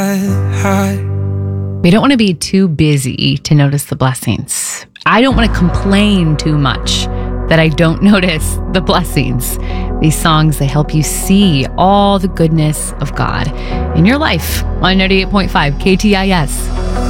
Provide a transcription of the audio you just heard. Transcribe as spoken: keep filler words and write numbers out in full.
high. We don't want to be too busy to notice the blessings. I don't want to complain too much that I don't notice the blessings. These songs, they help you see all the goodness of God in your life on ninety-eight point five K T I S.